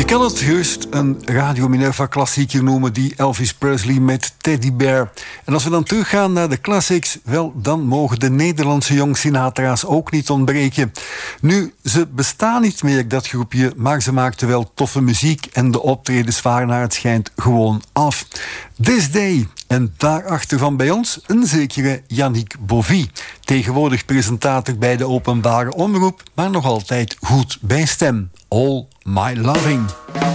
kan het juist een Radio Minerva klassieker noemen, die Elvis Presley met Teddy Bear. En als we dan teruggaan naar de classics, wel, dan mogen de Nederlandse Young Sinatra's ook niet ontbreken. Nu, ze bestaan niet meer, dat groepje, maar ze maakten wel toffe muziek en de optredens waren naar het schijnt gewoon af. This Day. En daarachter van bij ons een zekere Yannick Bovie. Tegenwoordig presentator bij de openbare omroep, maar nog altijd goed bij stem. All My Loving.